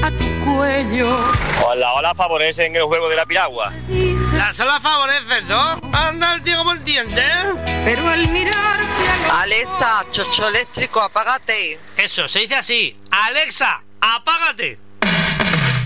a tu cuello. Las olas favorecen el juego de la piragua. Las olas favorecen, ¿no? Anda el tío como entiende, Pero al mirarte Alexa, chocho eléctrico, apágate. Eso, se dice así. Alexa, apágate.